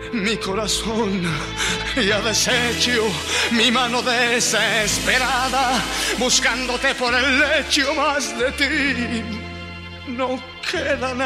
Mi corazón ya deshecho, mi mano desesperada, buscándote por el lecho, más de ti no queda nada.